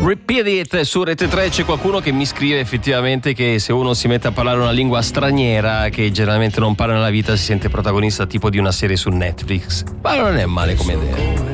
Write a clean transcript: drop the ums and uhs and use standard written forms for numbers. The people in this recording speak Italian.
Repeat It su Rete 3. C'è qualcuno che mi scrive effettivamente che se uno si mette a parlare una lingua straniera che generalmente non parla nella vita si sente protagonista tipo di una serie su Netflix, ma non è male come idea.